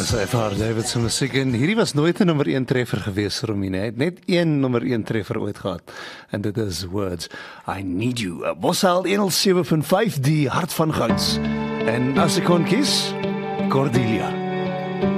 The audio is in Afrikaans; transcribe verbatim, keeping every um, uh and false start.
Dis F R David se musiek en hierdie was nooit 'n nommer een treffer gewees vir hom nie. Hy het net een nommer een treffer ooit gehad. En dit is Words. I Need You. Bossal honderdsewe punt vyf die hart van goud. En as ek kon kies, Cordelia.